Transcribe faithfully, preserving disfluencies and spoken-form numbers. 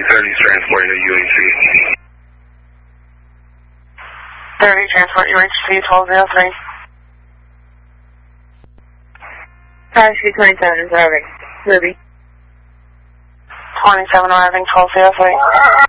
thirty transporting to U H C. thirty transport U H C twelve oh three. Parachute twenty-seven is arriving. Ruby. twenty-seven arriving twelve oh three.